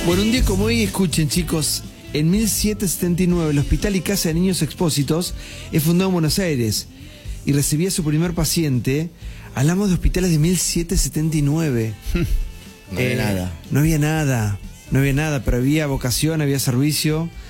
Bueno, un día como hoy, escuchen chicos, en 1779 el Hospital y Casa de Niños Expósitos es fundado en Buenos Aires y recibía a su primer paciente. Hablamos de hospitales de 1779. No había nada. No había nada, pero había vocación, había servicio.